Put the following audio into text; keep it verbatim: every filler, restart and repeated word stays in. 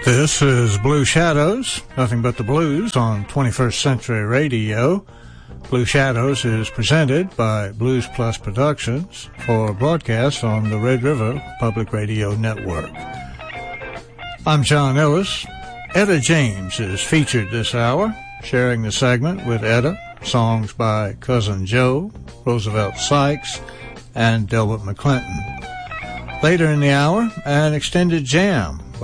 This is Blue Shadows, nothing but the blues on twenty-first Century Radio. Blue Shadows is presented by Blues Plus Productions for broadcast on the Red River Public Radio Network. I'm John Ellis. Etta James is featured this hour, sharing the segment with Etta, songs by Cousin Joe, Roosevelt Sykes, and Delbert McClinton. Later in the hour, an extended jam